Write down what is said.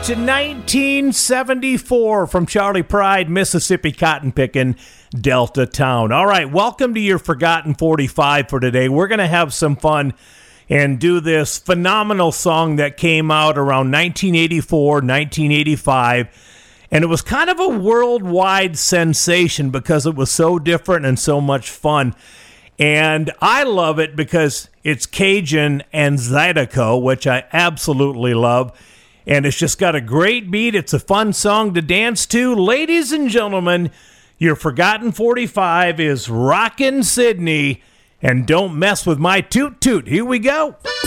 to 1974 from Charley Pride, Mississippi cotton picking Delta Town. All right, welcome to your Forgotten 45 for today. We're going to have some fun and do this phenomenal song that came out around 1984, 1985. And it was kind of a worldwide sensation because it was so different and so much fun. And I love it because it's Cajun and Zydeco, which I absolutely love. And it's just got a great beat. It's a fun song to dance to. Ladies and gentlemen, your Forgotten 45 is Rockin' Sydney. And Don't Mess With My Toot Toot. Here we go.